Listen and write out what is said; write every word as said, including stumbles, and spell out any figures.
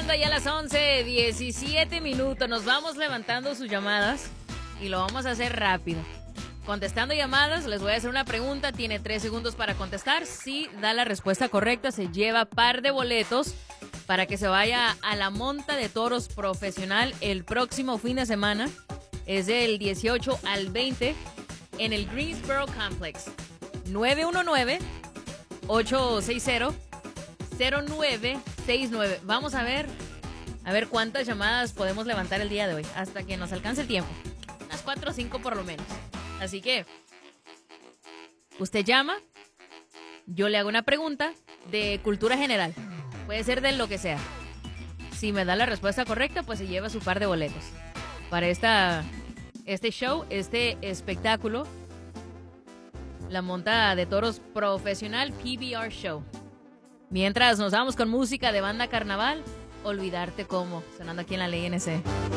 Llegando ya a las once, diecisiete minutos. Nos vamos levantando sus llamadas y lo vamos a hacer rápido. Contestando llamadas, les voy a hacer una pregunta. Tiene tres segundos para contestar. Si da la respuesta correcta, se lleva par de boletos para que se vaya a la monta de toros profesional el próximo fin de semana. Es del dieciocho al veinte en el Greensboro Complex. nueve uno nueve, ocho seis cero, cero nueve seis nueve. Vamos a ver, a ver cuántas llamadas podemos levantar el día de hoy, hasta que nos alcance el tiempo. Unas cuatro o cinco por lo menos. Así que, usted llama, yo le hago una pregunta de cultura general. Puede ser de lo que sea. Si me da la respuesta correcta, pues se lleva su par de boletos para esta, este show, este espectáculo, la monta de toros profesional P B R Show. Mientras nos vamos con música de banda carnaval, Olvidarte Cómo, sonando aquí en la Ley N C.